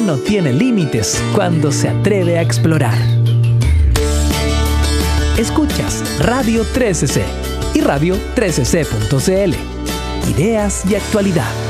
no tiene límites cuando se atreve a explorar. Escuchas Radio 13C y radio13c.cl. Ideas y actualidad.